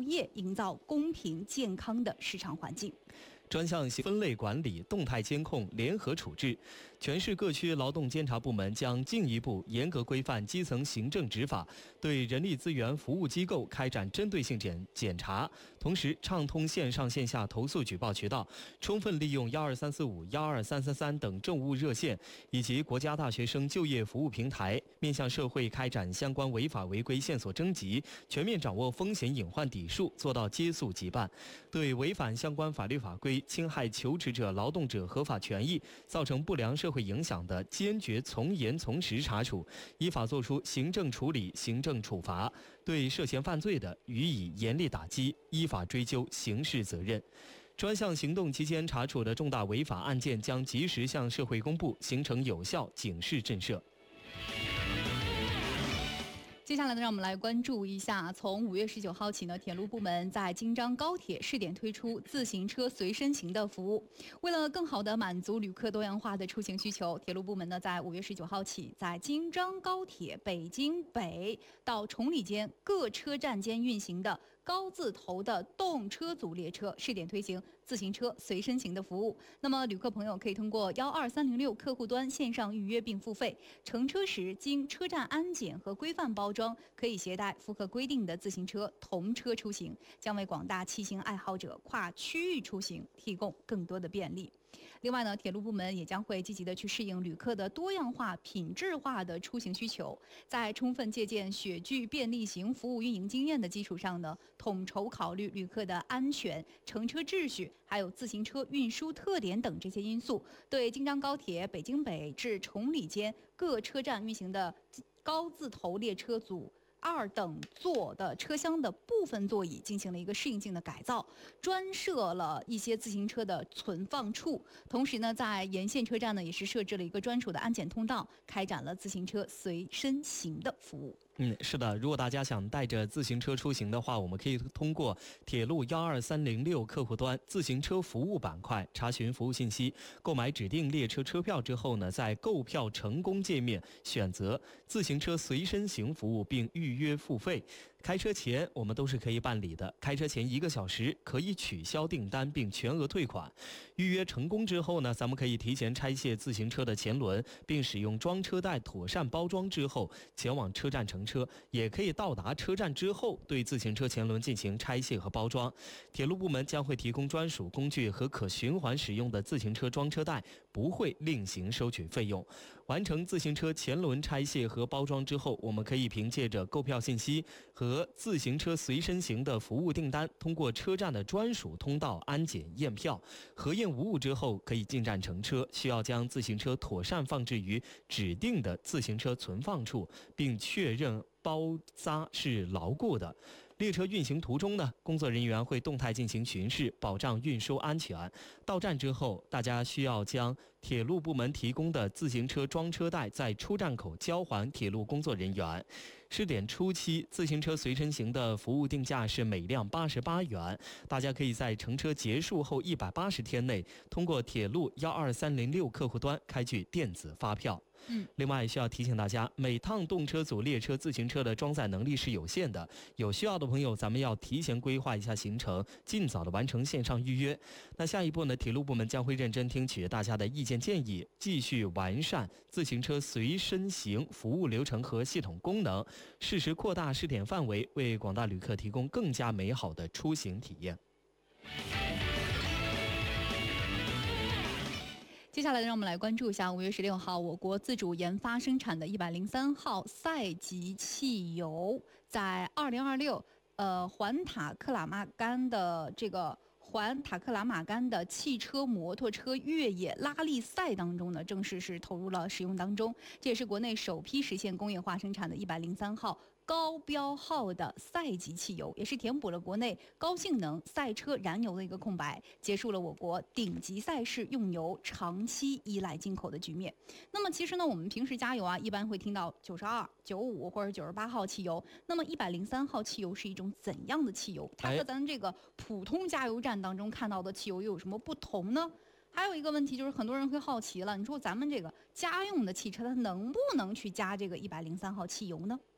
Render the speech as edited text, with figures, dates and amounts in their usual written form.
业，营造公平健康的市场环境。 专项分类管理、动态监控、联合处置，全市各区劳动监察部门将进一步严格规范基层行政执法，对人力资源服务机构开展针对性检查，同时畅通线上线下投诉举报渠道，充分利用12345、12333等政务热线以及国家大学生就业服务平台，面向社会开展相关违法违规线索征集，全面掌握风险隐患底数，做到接诉即办。对违反相关法律法规、侵害求职者、劳动者合法权益、造成不良社会影响的，坚决从严从实查处，依法作出行政处理、行政处罚；对涉嫌犯罪的，予以严厉打击，依法追究刑事责任。专项行动期间查处的重大违法案件将及时向社会公布，形成有效警示震慑。 接下来呢，让我们来关注一下，从5月19号起呢，铁路部门在京张高铁试点推出自行车随身行的服务。为了更好地满足旅客多样化的出行需求，铁路部门呢在5月19号起，在京张高铁北京北到崇礼间各车站间运行的高字头的动车组列车试点推行自行车随身行的服务。那么，旅客朋友可以通过12306客户端线上预约并付费，乘车时经车站安检和规范包装，可以携带符合规定的自行车同车出行，将为广大骑行爱好者跨区域出行提供更多的便利。另外呢，铁路部门也将会积极的去适应旅客的多样化、品质化的出行需求，在充分借鉴雪具便利行服务运营经验的基础上呢，统筹考虑旅客的安全、乘车秩序，还有自行车运输特点等这些因素，对京张高铁北京北至崇礼间各车站运行的高字头列车组2等座的车厢的部分座椅进行了一个适应性的改造，专设了一些自行车的存放处，同时呢，在沿线车站呢也是设置了一个专属的安检通道，开展了自行车随身行的服务。 是的，如果大家想带着自行车出行的话，我们可以通过铁路12306客户端自行车服务板块查询服务信息，购买指定列车车票之后呢，在购票成功界面选择自行车随身行服务并预约付费。开车前我们都是可以办理的，开车前1个小时可以取消订单并全额退款。预约成功之后呢，咱们可以提前拆卸自行车的前轮，并使用装车袋妥善包装之后前往车站乘车，也可以到达车站之后对自行车前轮进行拆卸和包装。铁路部门将会提供专属工具和可循环使用的自行车装车袋，不会另行收取费用。完成自行车前轮拆卸和包装之后，我们可以凭借着购票信息和自行车随身行的服务订单，通过车站的专属通道安检验票，核验无误之后可以进站乘车。需要将自行车妥善放置于指定的自行车存放处，并确认包扎是牢固的。列车运行途中呢，工作人员会动态进行巡视，保障运输安全。到站之后，大家需要将铁路部门提供的自行车装车袋在出站口交还铁路工作人员。试点初期，自行车随身行的服务定价是每辆88元，大家可以在乘车结束后180天内，通过铁路12306客户端开具电子发票。另外需要提醒大家，每趟动车组列车自行车的装载能力是有限的，有需要的朋友咱们要提前规划一下行程，尽早的完成线上预约。那下一步呢，铁路部门将会认真听取大家的意见建议，继续完善自行车随身行服务流程和系统功能，适时扩大试点范围，为广大旅客提供更加美好的出行体验。 接下来让我们来关注一下5月16号我国自主研发生产的103号赛级汽油在2026环塔克拉玛干的汽车摩托车越野拉力赛当中呢，正式是投入了使用当中。这也是国内首批实现工业化生产的103号高标号的赛级汽油，也是填补了国内高性能赛车燃油的一个空白，结束了我国顶级赛事用油长期依赖进口的局面。那么其实呢，我们平时加油啊，一般会听到92、95或者98号汽油。那么103号汽油是一种怎样的汽油？它和咱这个普通加油站当中看到的汽油又有什么不同呢？还有一个问题就是，很多人会好奇了，你说咱们这个家用的汽车，它能不能去加这个103号汽油呢？